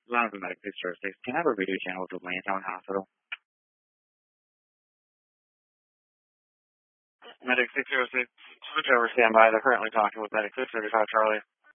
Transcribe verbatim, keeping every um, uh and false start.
Line of Medic six zero six. Can I have a radio channel to Lantown Hospital? Medic six zero six. Switch over standby. They're currently talking with Medic six thirty-five Charlie.